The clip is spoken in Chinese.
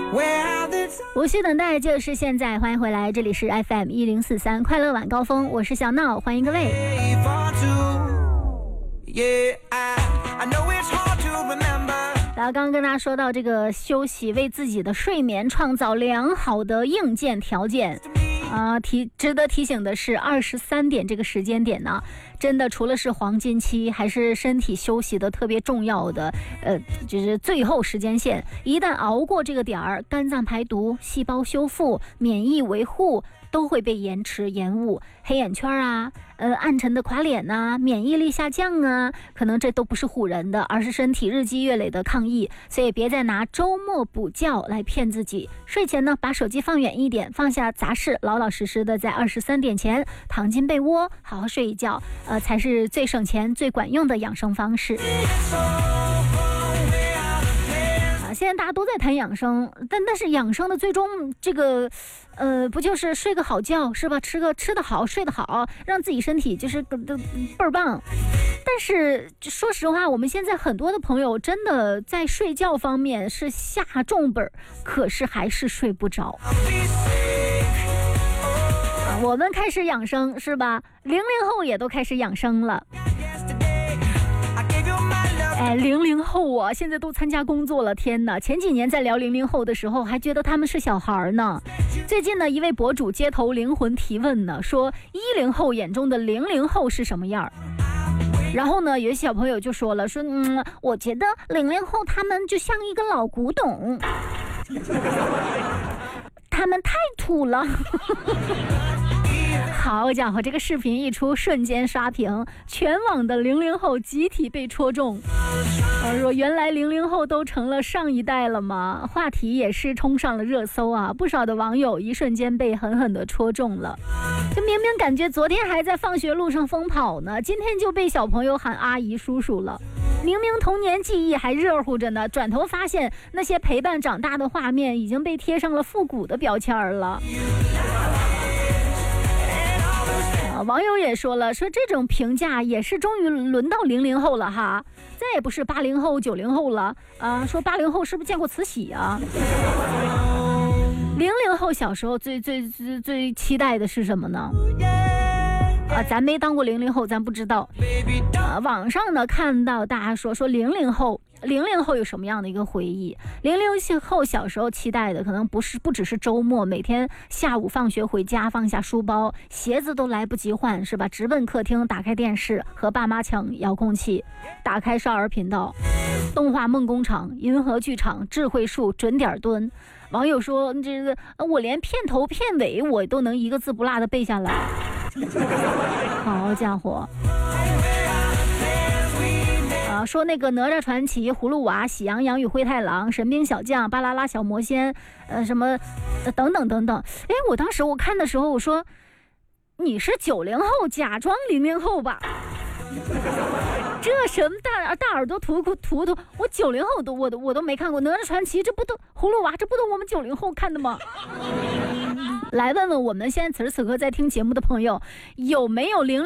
无需等待，就是现在。欢迎回来，这里是 FM1043 快乐晚高峰，我是小闹，欢迎各位。然后刚刚跟大家说到这个休息，为自己的睡眠创造良好的硬件条件。值得提醒的是，23点这个时间点呢，真的除了是黄金期，还是身体休息的特别重要的，就是最后时间线。一旦熬过这个点儿，肝脏排毒、细胞修复、免疫维护都会被延迟延误，黑眼圈啊，暗沉的垮脸呐，免疫力下降啊，可能这都不是唬人的，而是身体日积月累的抗议。所以别再拿周末补觉来骗自己。睡前呢，把手机放远一点，放下杂事，老老实实的在23点前躺进被窝，好好睡一觉，才是最省钱、最管用的养生方式。现在大家都在谈养生，但是养生的最终这个不就是睡个好觉是吧？吃得好，睡得好，让自己身体就是倍儿棒。但是说实话，我们现在很多的朋友真的在睡觉方面是下重本，可是还是睡不着。我们开始养生是吧？00后也都开始养生了。00后啊，现在都参加工作了，天哪！前几年在聊00后的时候，还觉得他们是小孩呢。最近呢，一位博主街头灵魂提问呢，说10后眼中的00后是什么样？然后呢，有些小朋友就说了，说我觉得00后他们就像一个老古董，他们太土了。好家伙，这个视频一出，瞬间刷屏，全网的00后集体被戳中。说原来00后都成了上一代了吗？话题也是冲上了热搜啊，不少的网友一瞬间被狠狠地戳中了。就明明感觉昨天还在放学路上疯跑呢，今天就被小朋友喊阿姨叔叔了。明明童年记忆还热乎着呢，转头发现那些陪伴长大的画面已经被贴上了复古的标签了。网友也说了，说这种评价也是终于轮到00后了哈，再也不是80后、90后了啊。说80后是不是见过慈禧啊？00后小时候最期待的是什么呢？咱没当过00后，咱不知道。网上呢看到大家说00后有什么样的一个回忆？00后小时候期待的可能不只是周末，每天下午放学回家，放下书包，鞋子都来不及换是吧？直奔客厅，打开电视，和爸妈抢遥控器，打开少儿频道，动画梦工厂、银河剧场、智慧树、准点蹲。网友说，这个我连片头片尾我都能一个字不落的背下来。好家伙！说那个哪吒传奇、葫芦娃、喜羊羊与灰太狼、神兵小将、巴啦啦小魔仙，什么等等等等。我当时我看的时候，我说你是90后，假装00后吧。这什么大耳朵图，我90后我都没看过哪吒传奇，这不都葫芦娃，这不都我们90后看的吗？来问问我们现在此时此刻在听节目的朋友，有没有00